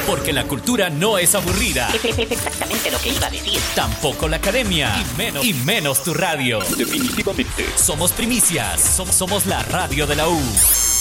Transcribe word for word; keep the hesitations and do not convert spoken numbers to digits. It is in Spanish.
Porque la cultura no es aburrida. Es, es, es exactamente lo que iba a decir. Tampoco la academia. Y menos, y menos tu radio. Definitivamente. Somos primicias. Som- somos la radio de la U.